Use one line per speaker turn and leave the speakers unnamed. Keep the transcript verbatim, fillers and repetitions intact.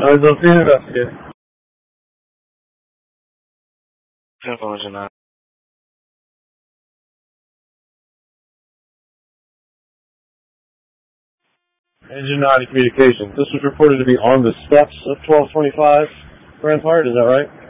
Eyes on being investigated.
ten four nine.
Engine nine communications. This was reported to be on the steps of twelve twenty-five Grand Park, is that right?